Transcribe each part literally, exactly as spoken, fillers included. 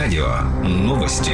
радио новости.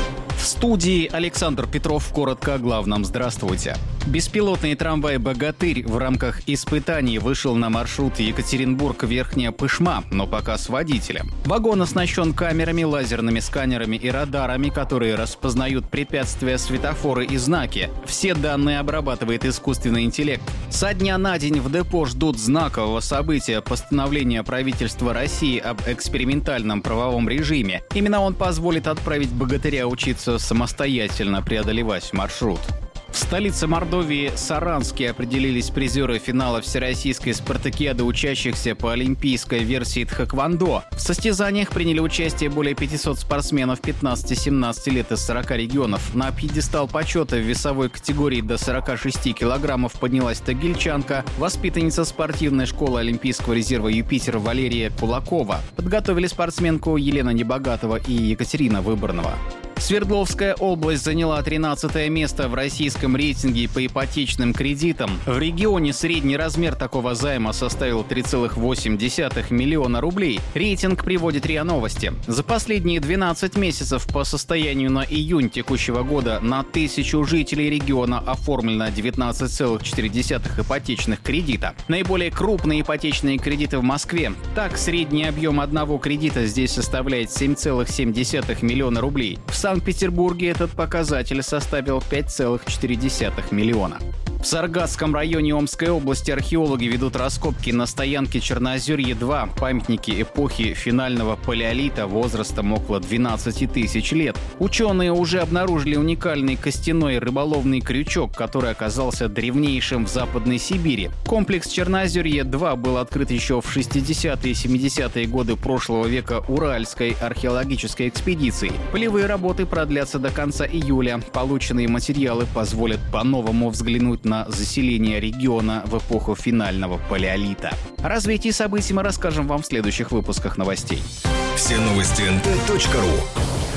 В студии Александр Петров. Коротко о главном. Здравствуйте. Беспилотный трамвай «Богатырь» в рамках испытаний вышел на маршрут Екатеринбург-Верхняя Пышма, но пока с водителем. Вагон оснащен камерами, лазерными сканерами и радарами, которые распознают препятствия, светофоры и знаки. Все данные обрабатывает искусственный интеллект. Со дня на день в депо ждут знакового события — постановления правительства России об экспериментальном правовом режиме. Именно он позволит отправить «Богатыря» учиться самостоятельно преодолевать маршрут. В столице Мордовии Саранске определились призеры финала Всероссийской спартакиады учащихся по олимпийской версии тхэквондо. В состязаниях приняли участие более пятисот спортсменов пятнадцати-семнадцати лет из сорока регионов. На пьедестал почета в весовой категории до сорока шести килограммов поднялась тагильчанка, воспитанница спортивной школы Олимпийского резерва «Юпитер» Валерия Кулакова. Подготовили спортсменку Елена Небогатова и Екатерина Выборнова. Свердловская область заняла тринадцатое место в российском рейтинге по ипотечным кредитам. В регионе средний размер такого займа составил три целых восемь десятых миллиона рублей. Рейтинг приводит РИА Новости. За последние двенадцать месяцев по состоянию на июнь текущего года на тысячу жителей региона оформлено девятнадцать целых четыре десятых ипотечных кредита. Наиболее крупные ипотечные кредиты в Москве. Так, средний объем одного кредита здесь составляет семь целых семь десятых миллиона рублей. В В Санкт-Петербурге этот показатель составил пять целых четыре десятых миллиона. В Саргатском районе Омской области археологи ведут раскопки на стоянке Чернозерье-два, памятники эпохи финального палеолита возрастом около двенадцати тысяч лет. Ученые уже обнаружили уникальный костяной рыболовный крючок, который оказался древнейшим в Западной Сибири. Комплекс Чернозерье-два был открыт еще в шестидесятые и семидесятые годы прошлого века Уральской археологической экспедицией. Полевые работы продлятся до конца июля. Полученные материалы позволят по-новому взглянуть на на заселение региона в эпоху финального палеолита. О развитии событий мы расскажем вам в следующих выпусках новостей. Все новости эн тэ точка ру.